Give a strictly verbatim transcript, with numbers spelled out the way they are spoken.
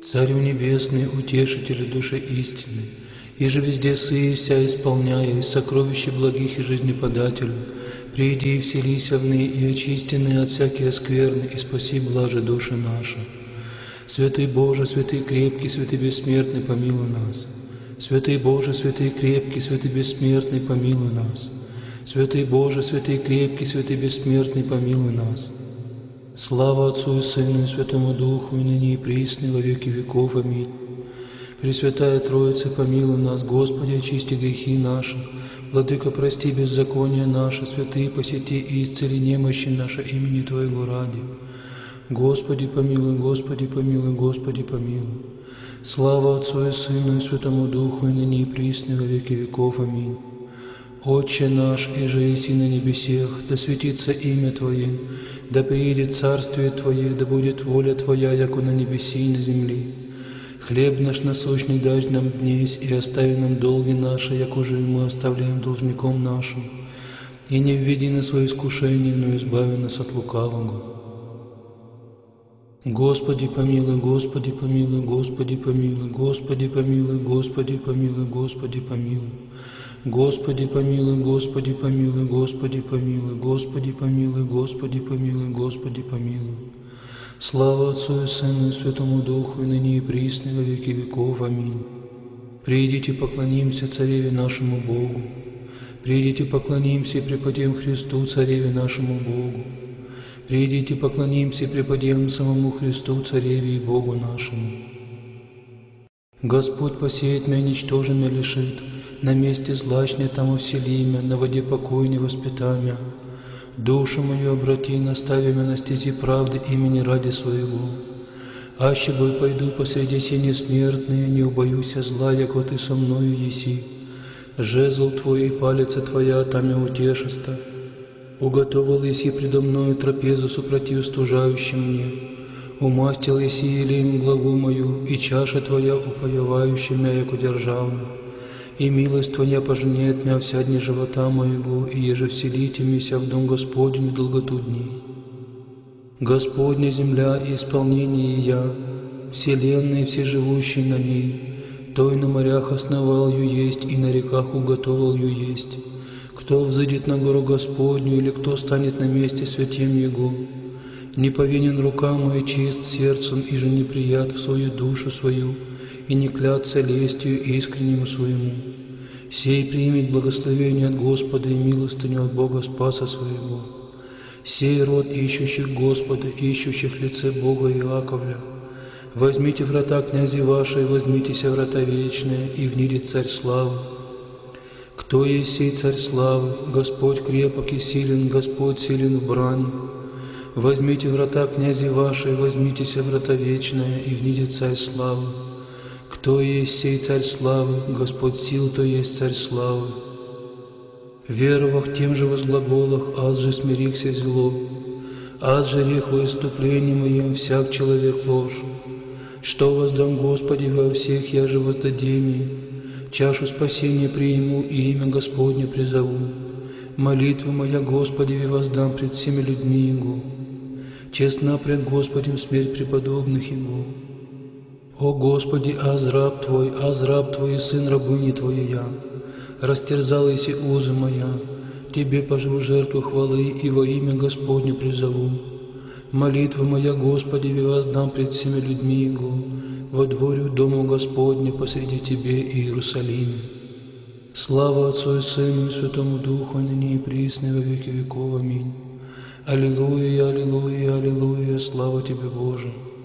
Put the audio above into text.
Царю небесный, утешителю души истины, и же везде сы вся исполняя, из сокровища благих и жизнеподателю, приди и вселися в ны, и очистенные от всякие скверны, и спаси блаже души наши. Святый Боже, святый крепкий, святый бессмертный, помилуй нас. Святый Боже, святый крепкий, святый бессмертный, помилуй нас. Святый Боже, святый крепкий, святый бессмертный, помилуй нас. Слава Отцу и Сыну и Святому Духу, и ныне и присно, и во веки веков. Аминь. Пресвятая Троица, помилуй нас. Господи, очисти грехи наши. Владыка, прости беззаконие наше. Святые, посети и исцели немощи наши имени Твоего ради. Господи, помилуй, Господи, помилуй, Господи, помилуй. Слава Отцу и Сыну и Святому Духу, и ныне и присно, и во веки веков. Аминь. Отче наш, иже еси на небесех, да светится имя Твое, да приидет царствие Твое, да будет воля Твоя, яко на небеси и на земли. Хлеб наш насущный дай нам днесь, и остави нам долги наши, як уже и мы оставляем должником нашим. И не введи на свое искушение, но избави нас от лукавого. Господи помилуй, Господи помилуй, Господи помилуй, Господи помилуй, Господи помилуй, Господи помилуй. Господи помилуй, Господи помилуй, Господи помилуй, Господи помилуй, Господи помилуй, Господи помилуй. Слава Отцу и Сыну и Святому Духу, и ныне и присно, и во веки веков. Аминь. Придите, поклонимся Цареве нашему Богу. Придите, поклонимся и преподем Христу, Цареве нашему Богу. Придите, поклонимся и преподем самому Христу, Цареве и Богу нашему. Господь посеет мя, ничтожен мя лишит, на месте злачне там увсели мя, на воде покой не воспитай мя. Душу мою обрати, настави мя на стези правды имени ради своего. Аще бы пойду посреди сени смертные, не убоюся зла, яко Ты со мною еси. Жезл Твой и палица Твоя, там я утешиста. Уготовил еси предо мною трапезу супротив стужающим мне. Умастил еси елеем главу мою, и чаша Твоя упоевающая мя, яко державна. И милость Твоя пожнет мя вся дни живота моего, и еже вселите мися в дом Господень в долготу дней. Господня земля и исполнение я, вселенная и все живущие на ней, той на морях основал ее есть, и на реках уготовал ее есть. Кто взыдет на гору Господню, или кто станет на месте святем Его? Не повинен рука моя, чист сердцем, и же неприят в свою душу свою, и не клятся лестью искреннему своему. Сей примет благословение от Господа и милостыню от Бога Спаса своего. Сей род ищущих Господа, ищущих лице Бога Иаковля. Возьмите врата князи ваши, возьмитеся врата вечные, и внидет Царь славы. Кто есть сей Царь славы? Господь крепок и силен, Господь силен в брани. Возьмите врата князи ваши, возьмитеся врата вечные, и внидет Царь славы. Кто есть сей Царь славы? Господь сил, то есть Царь славы. Веровах тем же возглаголах, аз же смирихся зло, аз же реху иступление моим всяк человек ложь. Что воздам Господи во всех, я же воздадим ей. Чашу спасения приму и имя Господне призову. Молитву моя Господи воздам пред всеми людьми Его. Честна пред Господем смерть преподобных Его. О Господи, аз раб Твой, аз раб Твой и сын рабыни Твоей я. Растерзал еси узы моя, Тебе пожру жертву хвалы и во имя Господне призову. Молитва моя Господи воздам пред всеми людьми Его. Во дворю дому Господня посреди Тебе и Иерусалиме. Слава Отцу и Сыну и Святому Духу, ныне и присно, и во веки веков. Аминь. Аллилуйя, аллилуйя, аллилуйя, слава Тебе, Боже.